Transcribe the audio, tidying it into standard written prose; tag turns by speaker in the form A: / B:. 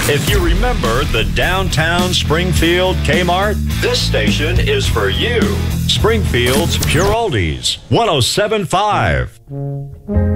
A: If you remember the downtown Springfield Kmart, this station is for you. Springfield's Pure Oldies, 107.5.